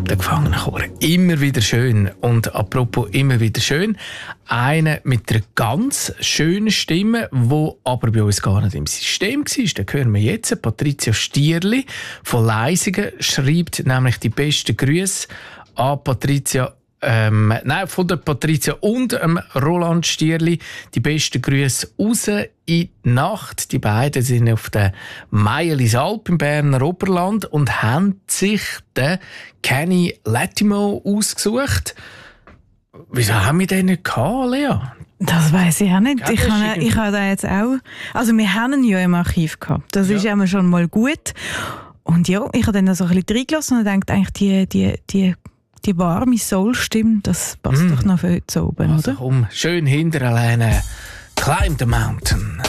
Der Gefangenenchor. Immer wieder schön. Und apropos immer wieder schön, einer mit einer ganz schönen Stimme, die aber bei uns gar nicht im System war. Den hören wir jetzt. Patricia Stierli von Leisingen schreibt nämlich die besten Grüße an Patricia. Von der Patricia und Roland Stierli. Die besten Grüße raus in die Nacht. Die beiden sind auf der Meierlisalp im Berner Oberland und haben sich den Kenny Lattimore ausgesucht. Wieso haben wir den nicht gehabt, Lea? Das weiss ich auch nicht. Ja, ich habe da jetzt auch... Also wir haben ihn ja im Archiv gehabt. Das ist immer schon mal gut. Und ja, ich habe dann so ein bisschen reingelassen und gedacht, eigentlich die warme Soul-Stimme, das passt doch noch für heute oben, also, oder? Komm, schön hinter alleine. Climb the mountain.